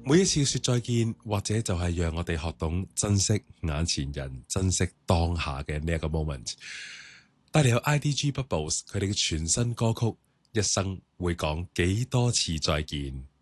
每一次說再見，或者就係讓我哋學懂珍惜眼前人，珍惜當下嘅呢一個 moment。帶嚟有 IDG Bubbles 佢哋嘅全新歌曲《一生會講幾多次再見》。